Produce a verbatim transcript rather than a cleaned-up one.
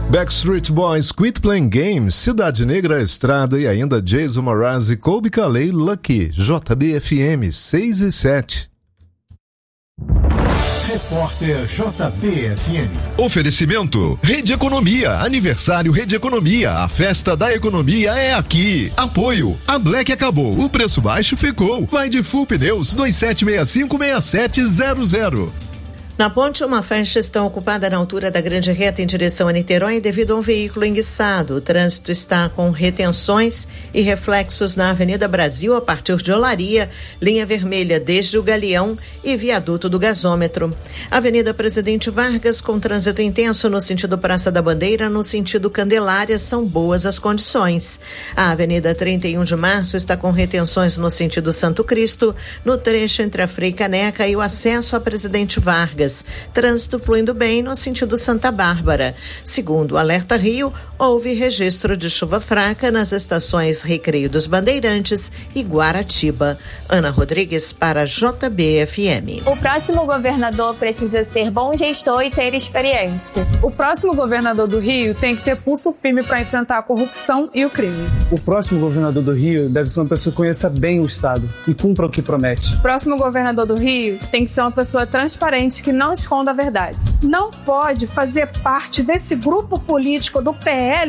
Backstreet Boys, Quit Playing Games, Cidade Negra, Estrada e ainda Jason Mraz e Colby Calais, Lucky, J B F M seis e sete. Repórter J B F M. Oferecimento Rede Economia, aniversário Rede Economia, a festa da economia é aqui. Apoio, a Black acabou, o preço baixo ficou. Vai de Full Pneus dois sete seis cinco seis sete zero zero. Na ponte, uma faixa está ocupada na altura da Grande Reta em direção a Niterói devido a um veículo enguiçado. O trânsito está com retenções e reflexos na Avenida Brasil a partir de Olaria, linha vermelha desde o Galeão e viaduto do gasômetro. Avenida Presidente Vargas com trânsito intenso no sentido Praça da Bandeira, no sentido Candelária, são boas as condições. A Avenida trinta e um de Março está com retenções no sentido Santo Cristo, no trecho entre a Frei Caneca e o acesso a Presidente Vargas. Trânsito fluindo bem no sentido Santa Bárbara. Segundo o Alerta Rio, houve registro de chuva fraca nas estações Recreio dos Bandeirantes e Guaratiba. Ana Rodrigues para J B F M. O próximo governador precisa ser bom gestor e ter experiência. O próximo governador do Rio tem que ter pulso firme para enfrentar a corrupção e o crime. O próximo governador do Rio deve ser uma pessoa que conheça bem o Estado e cumpra o que promete. O próximo governador do Rio tem que ser uma pessoa transparente que não esconda a verdade. Não pode fazer parte desse grupo político do P L